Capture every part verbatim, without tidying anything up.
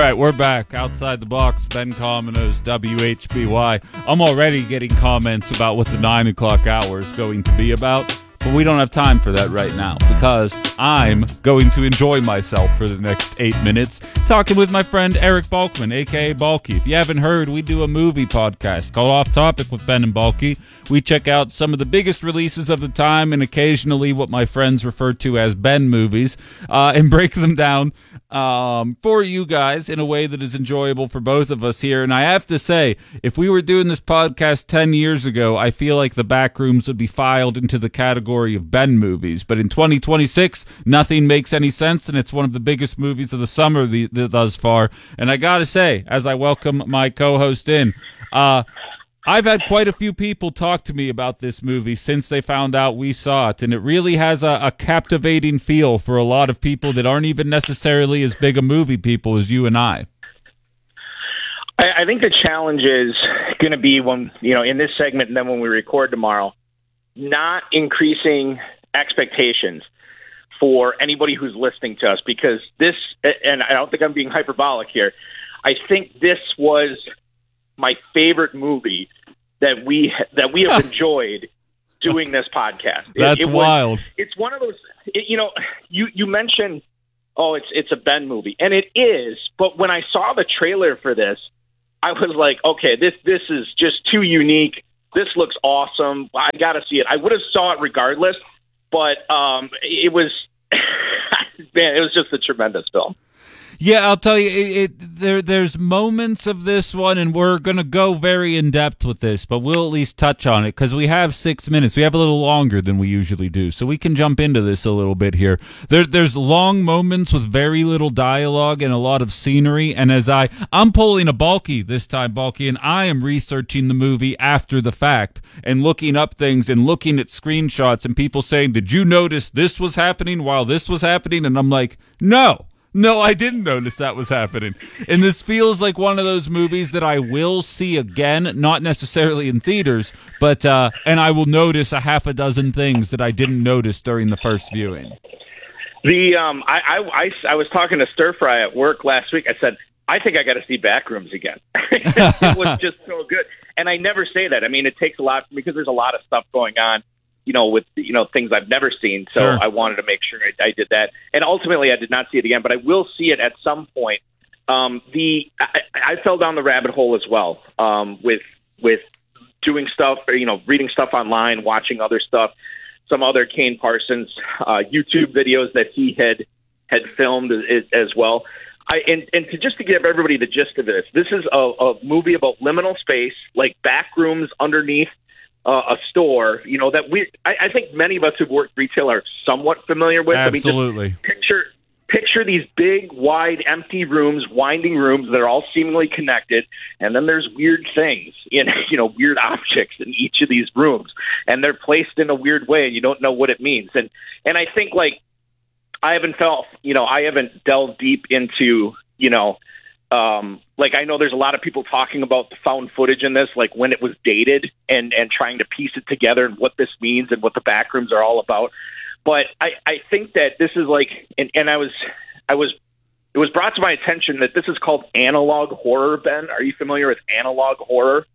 right, we're back. Outside the Box, Ben Cominos, W H B Y. I'm already getting comments about what the nine o'clock hour is going to be about, but we don't have time for that right now because I'm going to enjoy myself for the next eight minutes talking with my friend Eric Balkman, a k a. Balky. If you haven't heard, we do a movie podcast called Off Topic with Ben and Balky. We check out some of the biggest releases of the time and occasionally what my friends refer to as Ben movies uh, and break them down um, for you guys in a way that is enjoyable for both of us here. And I have to say, if we were doing this podcast ten years ago, I feel like the Backrooms would be filed into the category of Ben movies. But in twenty twenty-six, nothing makes any sense, and it's one of the biggest movies of the summer the, the, thus far. And I gotta say, as I welcome my co-host in, uh, I've had quite a few people talk to me about this movie since they found out we saw it, and it really has a, a captivating feel for a lot of people that aren't even necessarily as big a movie people as you and I. I, I think the challenge is going to be when, you know, in this segment and then when we record tomorrow, not increasing expectations for anybody who's listening to us, because this, and I don't think I'm being hyperbolic here, I think this was my favorite movie that we that we have enjoyed doing this podcast. That's it, it wild. Was, it's one of those, it, you know, you, you mentioned, oh, it's it's a Ben movie, and it is. But when I saw the trailer for this, I was like, okay, this this is just too unique. This looks awesome. I got to see it. I would have saw it regardless, but um, it was, man, it was just a tremendous film. Yeah, I'll tell you, it, it, there there's moments of this one, and we're going to go very in-depth with this, but we'll at least touch on it, because we have six minutes. We have a little longer than we usually do, so we can jump into this a little bit here. There, there's long moments with very little dialogue and a lot of scenery, and as I, I'm pulling a Balky this time, Balky, and I am researching the movie after the fact, and looking up things, and looking at screenshots, and people saying, did you notice this was happening while this was happening? And I'm like, no. No, I didn't notice that was happening. And this feels like one of those movies that I will see again, not necessarily in theaters, but uh, and I will notice a half a dozen things that I didn't notice during the first viewing. The um, I, I, I, I was talking to Stir Fry at work last week. I said, I think I got to see Backrooms again. It was just so good. And I never say that. I mean, it takes a lot because there's a lot of stuff going on, you know, with, you know, things I've never seen. So sure. I wanted to make sure I, I did that. And ultimately I did not see it again, but I will see it at some point. Um, the, I, I fell down the rabbit hole as well, um, with, with doing stuff, or, you know, reading stuff online, watching other stuff, some other Kane Parsons, uh, YouTube videos that he had, had filmed as, as well. I, and, and to just to give everybody the gist of this, this is a, a movie about liminal space, like back rooms underneath Uh, a store, you know, that we, I, I think many of us who've worked retail are somewhat familiar with. Absolutely. I mean, just picture, picture these big, wide, empty rooms, winding rooms that are all seemingly connected. And then there's weird things, in, you know, weird objects in each of these rooms. And they're placed in a weird way and you don't know what it means. And, and I think, like, I haven't felt, you know, I haven't delved deep into, you know, Um, like I know there's a lot of people talking about the found footage in this, like when it was dated and, and trying to piece it together and what this means and what the Backrooms are all about. But I, I think that this is like, and, and I was, I was, it was brought to my attention that this is called analog horror, Ben. Are you familiar with analog horror?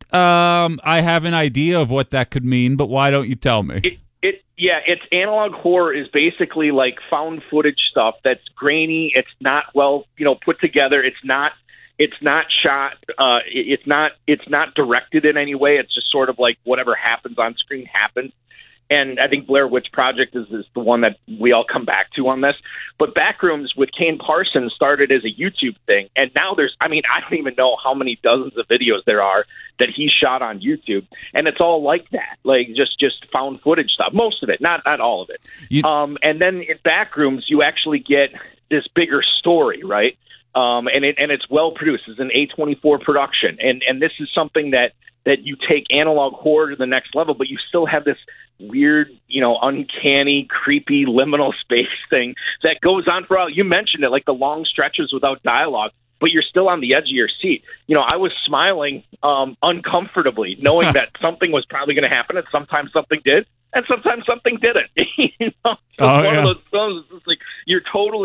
Um, I have an idea of what that could mean, but why don't you tell me? It, it, yeah, it's analog horror is basically like found footage stuff that's grainy. It's not well, you know, put together. It's not, it's not shot. Uh, it, it's not, it's not directed in any way. It's just sort of like whatever happens on screen happens. And I think Blair Witch Project is, is the one that we all come back to on this. But Backrooms with Kane Parsons started as a YouTube thing. And now there's, I mean, I don't even know how many dozens of videos there are that he shot on YouTube. And it's all like that, like just, just found footage stuff. Most of it, not, not all of it. You- um, and then in Backrooms, you actually get this bigger story, right? Um, and it, and it's well produced. It's an A twenty-four production. And, and this is something that, that you take analog horror to the next level, but you still have this weird, you know, uncanny, creepy, liminal space thing that goes on for, you mentioned it, like the long stretches without dialogue, but you're still on the edge of your seat. You know, I was smiling um, uncomfortably, knowing that something was probably going to happen, and sometimes something did, and sometimes something didn't. you know, so oh, one yeah. of those films is just like you're totally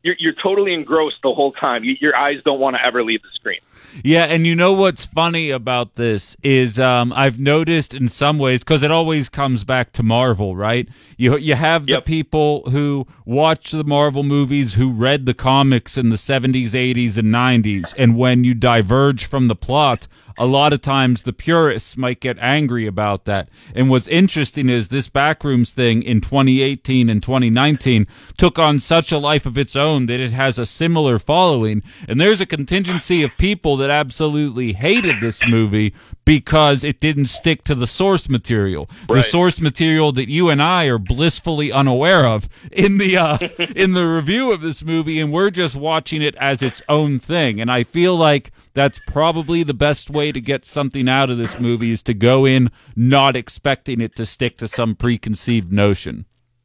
you're, you're totally engrossed the whole time. You, your eyes don't want to ever leave the screen. Yeah, and you know what's funny about this is um, I've noticed in some ways, because it always comes back to Marvel, right? You you have the Yep. people who watch the Marvel movies, who read the comics in the seventies, eighties, and nineties, and when you diverge from the plot, a lot of times the purists might get angry about that. And what's interesting is this Backrooms thing in twenty eighteen and twenty nineteen took on such a life of its own that it has a similar following. And there's a contingency of people that absolutely hated this movie because it didn't stick to the source material. Right. The source material that you and I are blissfully unaware of in the uh, in the review of this movie, and we're just watching it as its own thing. And I feel like that's probably the best way to get something out of this movie, is to go in not expecting it to stick to some preconceived notion.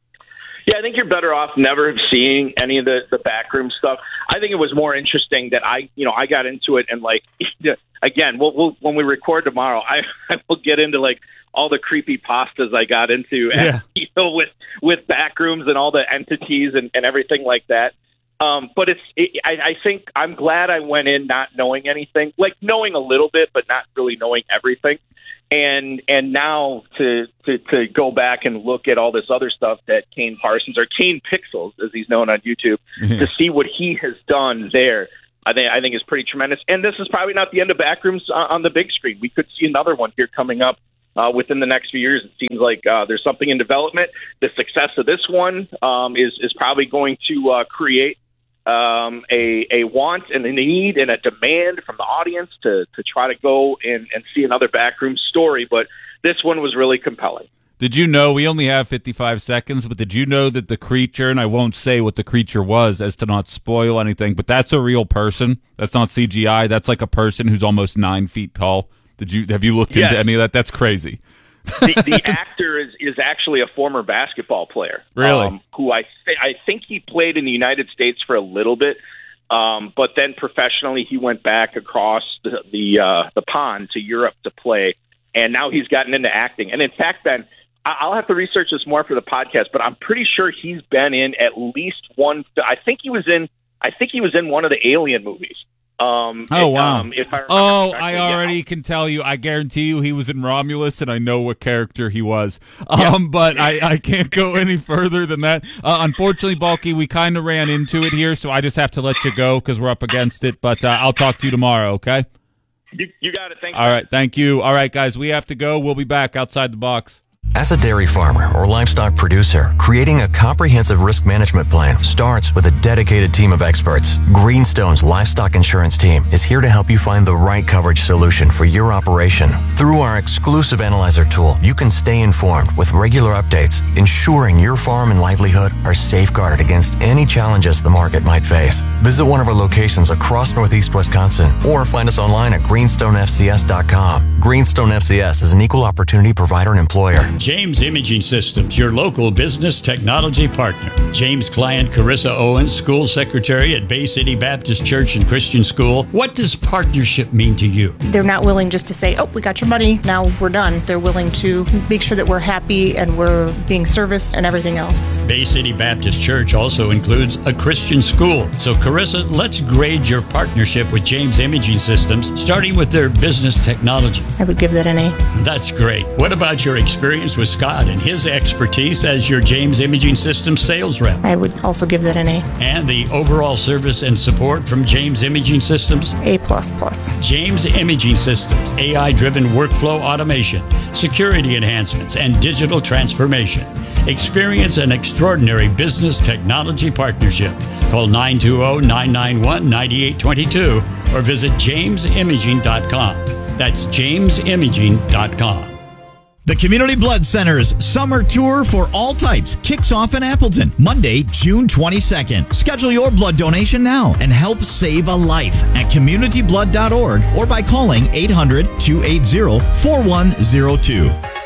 Yeah, I think you're better off never seeing any of the, the backroom stuff. I think it was more interesting that I, you know, I got into it and like, again, we'll, we'll, when we record tomorrow, I, I will get into like all the creepy pastas I got into, Yeah. and, you know, with, with backrooms and all the entities and, and everything like that. Um, but it's, it, I, I think I'm glad I went in not knowing anything, like knowing a little bit, but not really knowing everything. And and now to, to to go back and look at all this other stuff that Kane Parsons, or Kane Pixels, as he's known on YouTube, to see what he has done there, I think I think is pretty tremendous. And this is probably not the end of Backrooms on, on the big screen. We could see another one here coming up uh, within the next few years. It seems like uh, there's something in development. The success of this one um, is is probably going to uh, create um, a, a want and a need and a demand from the audience to, to try to go and, and see another backroom story. But this one was really compelling. Did you know, we only have fifty-five seconds, but did you know that the creature, and I won't say what the creature was as to not spoil anything, but that's a real person. That's not C G I. That's like a person who's almost nine feet tall. Did you, have you looked Yeah. into any of that? That's crazy. the, the actor is, is actually a former basketball player. Really? Um, who I th- I think he played in the United States for a little bit, um, but then professionally he went back across the the, uh, the pond to Europe to play, and now he's gotten into acting. And in fact, Ben, I- I'll have to research this more for the podcast, but I'm pretty sure he's been in at least one. I think he was in. I think he was in one of the Alien movies. Um, Oh, it, wow. Um, if I remember oh, correctly, I yeah. already can tell you. I guarantee you he was in Romulus, and I know what character he was. Um, But I, I can't go any further than that. Uh, unfortunately, Balky, we kind of ran into it here, so I just have to let you go because we're up against it. But uh, I'll talk to you tomorrow, okay? You, you got it. Thanks. All right, thank you. All right, guys, we have to go. We'll be back outside the box. As a dairy farmer or livestock producer, creating a comprehensive risk management plan starts with a dedicated team of experts. Greenstone's livestock insurance team is here to help you find the right coverage solution for your operation. Through our exclusive analyzer tool, you can stay informed with regular updates, ensuring your farm and livelihood are safeguarded against any challenges the market might face. Visit one of our locations across Northeast Wisconsin or find us online at greenstone f c s dot com. Greenstone F C S is an equal opportunity provider and employer. James Imaging Systems, your local business technology partner. James client Carissa Owens, school secretary at Bay City Baptist Church and Christian School. What does partnership mean to you? They're not willing just to say, oh, we got your money, now we're done. They're willing to make sure that we're happy and we're being serviced and everything else. Bay City Baptist Church also includes a Christian school. So Carissa, let's grade your partnership with James Imaging Systems, starting with their business technology. I would give that an A. That's great. What about your experience with Scott and his expertise as your James Imaging Systems sales rep? I would also give that an A. And the overall service and support from James Imaging Systems? A plus plus. James Imaging Systems, A I-driven workflow automation, security enhancements, and digital transformation. Experience an extraordinary business technology partnership. Call nine two zero, nine nine one, nine eight two two or visit james imaging dot com. That's james imaging dot com. The Community Blood Center's summer tour for all types kicks off in Appleton Monday, June twenty-second. Schedule your blood donation now and help save a life at community blood dot org or by calling eight hundred, two eight zero, four one zero two.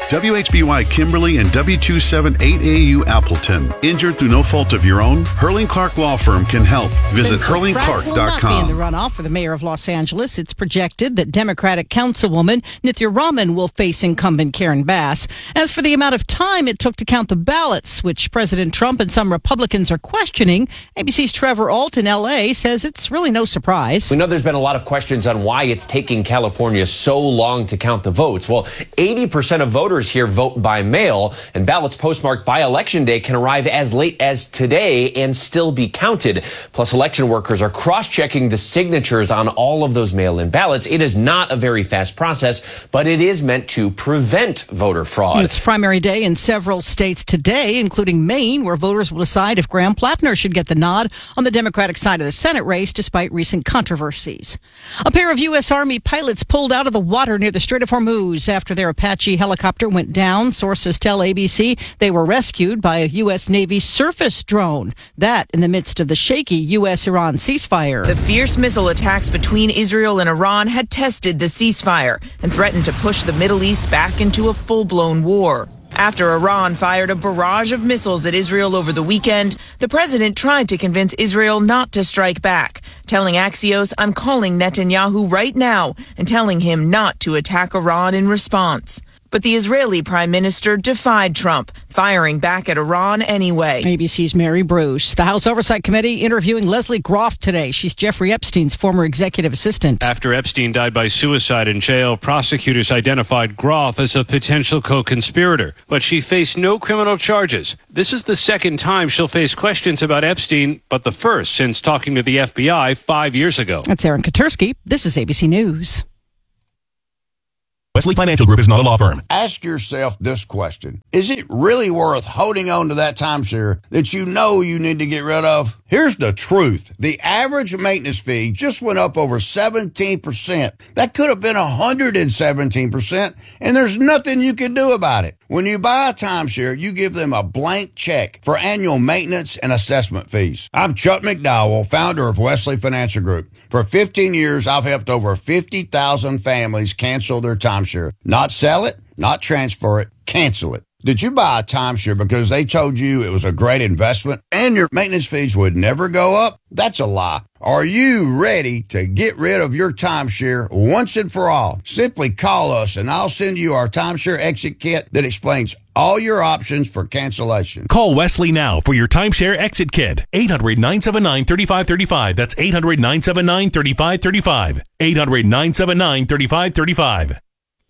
W H B Y Kimberly and W two seven eight A U Appleton. Injured through no fault of your own? Hurling Clark Law Firm can help. Visit hurling clark dot com. Will not be in the runoff for the mayor of Los Angeles. It's projected that Democratic Councilwoman Nithya Raman will face incumbent Karen Bass. As for the amount of time it took to count the ballots, which President Trump and some Republicans are questioning, A B C's Trevor Ault in L A says it's really no surprise. We know there's been a lot of questions on why it's taking California so long to count the votes. Well, eighty percent of voters here vote by mail, and ballots postmarked by Election Day can arrive as late as today and still be counted. Plus, election workers are cross-checking the signatures on all of those mail-in ballots. It is not a very fast process, but it is meant to prevent voter fraud. It's primary day in several states today, including Maine, where voters will decide if Graham Plattner should get the nod on the Democratic side of the Senate race, despite recent controversies. A pair of U S. Army pilots pulled out of the water near the Strait of Hormuz after their Apache helicopter went down. Sources tell A B C they were rescued by a U S. Navy surface drone. That in the midst of the shaky U S Iran ceasefire. The fierce missile attacks between Israel and Iran had tested the ceasefire and threatened to push the Middle East back into a full-blown war. After Iran fired a barrage of missiles at Israel over the weekend, the president tried to convince Israel not to strike back, telling Axios, "I'm calling Netanyahu right now and telling him not to attack Iran in response." But the Israeli prime minister defied Trump, firing back at Iran anyway. A B C's Mary Bruce. The House Oversight Committee interviewing Leslie Groff today. She's Jeffrey Epstein's former executive assistant. After Epstein died by suicide in jail, prosecutors identified Groff as a potential co-conspirator, but she faced no criminal charges. This is the second time she'll face questions about Epstein, but the first since talking to the F B I five years ago. That's Aaron Katursky. This is A B C News. Wesley Financial Group is not a law firm. Ask yourself this question. Is it really worth holding on to that timeshare that you know you need to get rid of? Here's the truth. The average maintenance fee just went up over seventeen percent. That could have been one hundred seventeen percent, and there's nothing you can do about it. When you buy a timeshare, you give them a blank check for annual maintenance and assessment fees. I'm Chuck McDowell, founder of Wesley Financial Group. For fifteen years, I've helped over fifty thousand families cancel their timeshare. Not sell it, not transfer it, cancel it. Did you buy a timeshare because they told you it was a great investment and your maintenance fees would never go up? That's a lie. Are you ready to get rid of your timeshare once and for all? Simply call us and I'll send you our timeshare exit kit that explains all your options for cancellation. Call Wesley now for your timeshare exit kit. eight hundred, nine seven nine, three five three five. That's eight hundred, nine seven nine, three five three five. eight hundred, nine seven nine, three five three five.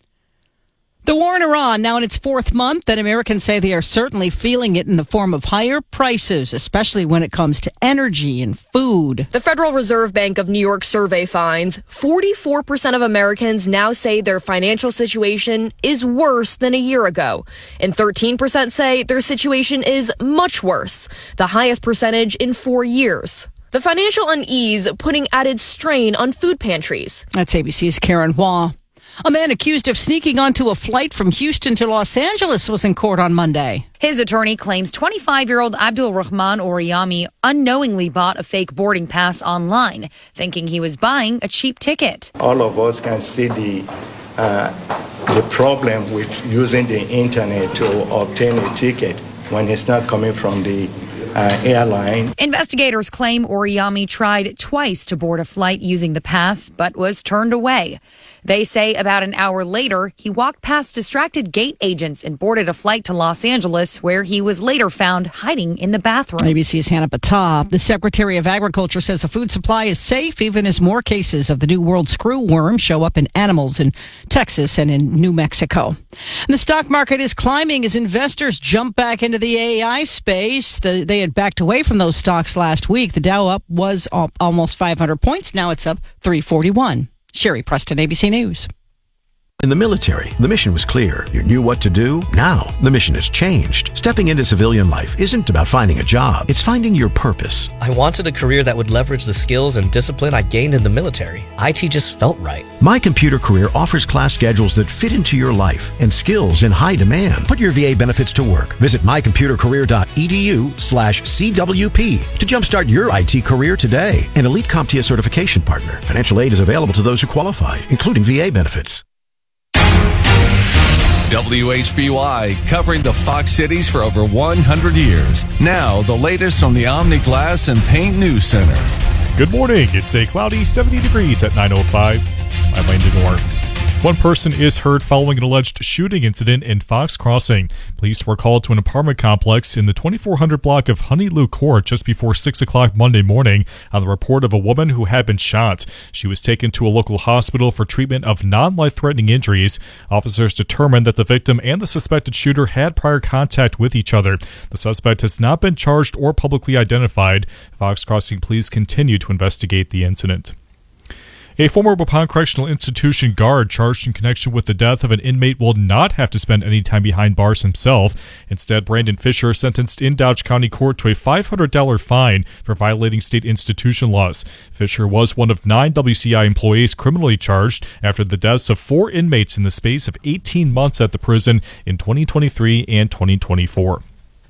The war in Iran now in its fourth month, and Americans say they are certainly feeling it in the form of higher prices, especially when it comes to energy and food. The Federal Reserve Bank of New York survey finds forty-four percent of Americans now say their financial situation is worse than a year ago, and thirteen percent say their situation is much worse, the highest percentage in four years. The financial unease putting added strain on food pantries. That's A B C's Karen Hua. A man accused of sneaking onto a flight from Houston to Los Angeles was in court on Monday. His attorney claims twenty-five-year-old Abdul Rahman Oriyami unknowingly bought a fake boarding pass online, thinking he was buying a cheap ticket. All of us can see the uh, the problem with using the internet to obtain a ticket when it's not coming from the Uh, airline. Investigators claim Oriyami tried twice to board a flight using the pass, but was turned away. They say about an hour later, he walked past distracted gate agents and boarded a flight to Los Angeles, where he was later found hiding in the bathroom. A B C's Hannah Patah. The Secretary of Agriculture says the food supply is safe, even as more cases of the New World screwworm show up in animals in Texas and in New Mexico. And the stock market is climbing as investors jump back into the A I space. The, they had backed away from those stocks last week. The Dow up was up almost five hundred points. Now it's up three forty-one. Sherry Preston, A B C News. In the military, the mission was clear. You knew what to do. Now, the mission has changed. Stepping into civilian life isn't about finding a job. It's finding your purpose. I wanted a career that would leverage the skills and discipline I gained in the military. I T just felt right. My Computer Career offers class schedules that fit into your life and skills in high demand. Put your V A benefits to work. Visit mycomputercareer.edu slash CWP to jumpstart your I T career today. An Elite CompTIA certification partner. Financial aid is available to those who qualify, including V A benefits. W H B Y, covering the Fox cities for over one hundred years. Now, the latest from the Omni Glass and Paint News Center. Good morning. It's a cloudy seventy degrees at nine oh five. I'm Landon Orr. One person is hurt following an alleged shooting incident in Fox Crossing. Police were called to an apartment complex in the twenty-four hundred block of Honeyloo Court just before six o'clock Monday morning on the report of a woman who had been shot. She was taken to a local hospital for treatment of non-life-threatening injuries. Officers determined that the victim and the suspected shooter had prior contact with each other. The suspect has not been charged or publicly identified. Fox Crossing police continue to investigate the incident. A former Waupun Correctional Institution guard charged in connection with the death of an inmate will not have to spend any time behind bars himself. Instead, Brandon Fisher sentenced in Dodge County Court to a five hundred dollars fine for violating state institution laws. Fisher was one of nine W C I employees criminally charged after the deaths of four inmates in the space of eighteen months at the prison in twenty twenty-three and twenty twenty-four.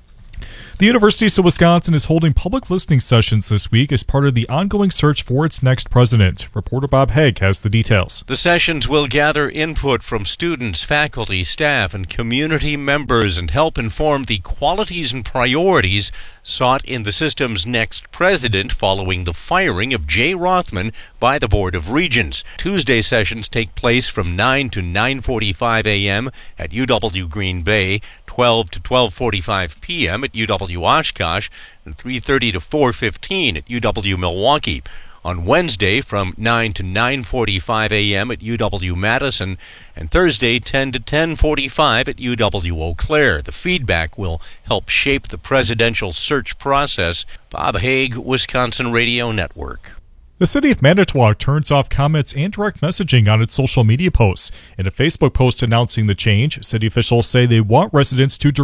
The University of Wisconsin is holding public listening sessions this week as part of the ongoing search for its next president. Reporter Bob Haig has the details. The sessions will gather input from students, faculty, staff, and community members and help inform the qualities and priorities sought in the system's next president following the firing of Jay Rothman by the Board of Regents. Tuesday sessions take place from nine to nine forty-five a.m. at U W Green Bay, twelve to twelve forty-five p.m. at U W Oshkosh, and three thirty to four fifteen at U W Milwaukee. On Wednesday from nine to nine forty-five a.m. at U W Madison, and Thursday ten to ten forty-five at U W Eau Claire. The feedback will help shape the presidential search process. Bob Haig, Wisconsin Radio Network. The city of Manitowoc turns off comments and direct messaging on its social media posts. In a Facebook post announcing the change, city officials say they want residents to